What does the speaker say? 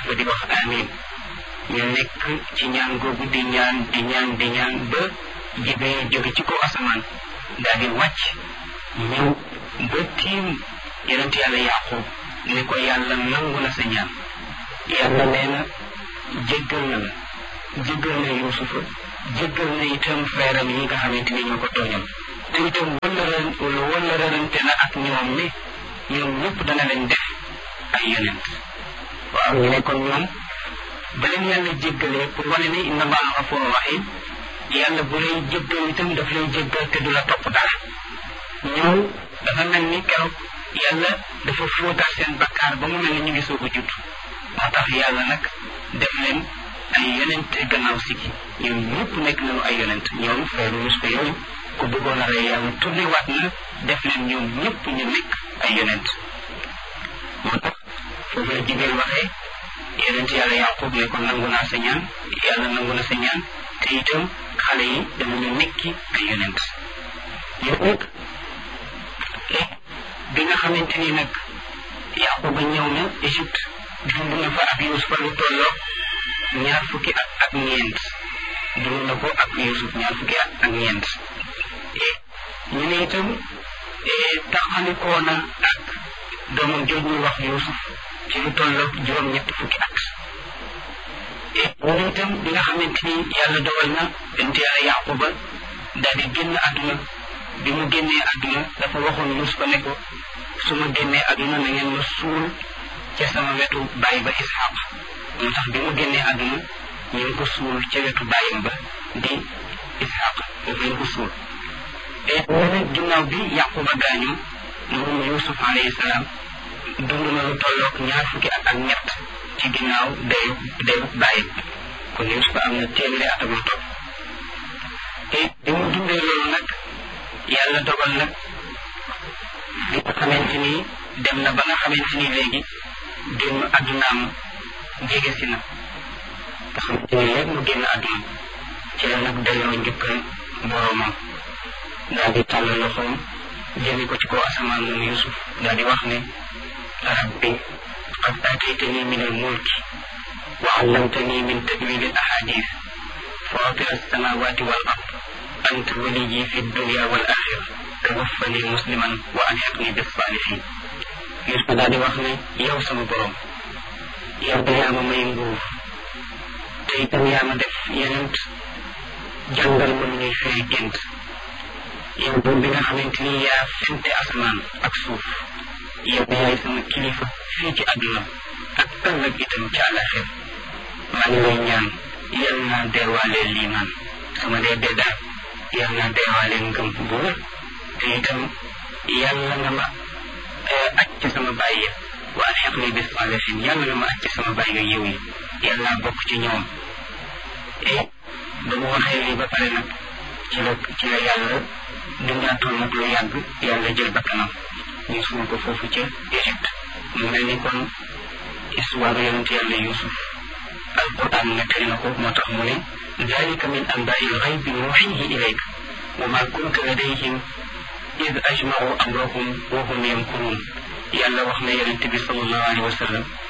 yusufa di wax amin ñu nekk ci ñaan googu di ñaan ba Jibril jóge ci kaw asamaan daal di wàcc ñëw ba tiim yonent yàlla Yaqub ne ko yàlla nangu na sa ñaan yàlla nee na jéggal na la jéggal na yusufa jéggal na itam frère yi nga xamante ni ñoo ko tooñal te itam wala rërante na ak ñoom ne ñoom ñëpp dana leen def ay yonent waaw ñu ne kon ñoom ba leen yàlla jéggalee pour wane ne inna allaha ghafurun rahim yàlla bu lay jéggal itam daf lay jéggal te du la topp dara ñoom dafa mel ni keroog yàlla dafa fóotaat seen bakkaar ba mu mel ni ñu ngi soog a judd moo tax yàlla nag def leen ay yonent gannaaw si gi ñoom ñëpp nekk nañu ay yonent ñoom frère Yusufa yooyu ku bëggoon a rey yàlla tourné waat na def leen ñoom ñëpp ñu nekk ay yonent moo tax foofu la Jibril waxee yonent yàlla Yaqub ne ko nangu naa sa ñaan yàlla nangu na sa ñaan te itam xale yi danañu nekki ay yonent yow nag bi nga xamante ni nag Yaquba ñëw na Égypte dund na fa ak Yusufa lu tolloo ñaar fukki at ak ñeent dund na ko ak Yusuf ñaar fukki at ak ñeent ñu ne itam taxalikoo na ak doomam jooju ñuy wax Yusuf ci lu tolloo juróom-ñetti fukki at ñu ne itam bi nga xamante ni yàlla dogal na bent yàlla Yaquba daal di génn àdduna bi mu génnee àdduna dafa waxoon Yusufa ne ko su ma génnee àdduna na ngeen ma suul ca sama wetu baay ba Ishaq moo tax bi mu génnee àdduna ñu ngi ko suul ca wetu baayam ba di Ishaq foofu lañ ko suul ñu ne ginnaaw bi Yaquba gaañu moom Yusuf alayhi salaam dund na lu tolloog ñaar fukki at ak ñett ci ginnaaw dayu baayam kon Yusuf am na téeméeri at ak lu topp bi mu dundee loolu nag yàlla dogal nag bi nga xamante ni dem na ba nga xamante ni léegi génn àddunaam jege si na nga xamante ni léegi mu génn àdduna ci la nag delloo njukkal boroomam daal di tàll loxoom jëme ko ci kaw asamaan moom Yusuf daal di wax ne rabbi qad aataytani min al-mulki wa allamtani min ta'wil al-ahadith fatir as-samawati wal ard anta waliyyi fi dunya wal axira tawaffani musliman wa alhiqni bis salihin Yusuf daal di wax ne yow sama borom yow de yaa ma may nguur te itam yaa ma def yenent jàngal ma ñuy firi gént yow buur bi nga xamante ni yaa fente asamaan ak suuf yow yaay sama kilifa fii ci àdduna ak ëllëg itam ci àllaxir maa ngi lay ñaan yal naa deewaalee liimaan sama dee daal yal naa deewaalee ngëm bu wér te itam yàlla nga ma aj ci sama bàyyi waa xeq ni bis salihin yàlla nga ma aj ci sama bàyyi yiw yi yal naa bokk ci ñoom ba mu waxee lii ba pare nag ci la yàlla dundaatoon nag lu yàgg yàlla jël bakkanam ñu suul ko foofu ca Égypte mu mel ni kon histoire yonent yàlla Yusuf alquran nettali na ko moo tax mu ne dalika min anbaa'il ghaybi nuuhiihi ilayka wa maa kunta ladayhim id ajma'u amrahum wa hum yamkuruun yàlla wax na yonent bi sallallahu alayhi wa sallam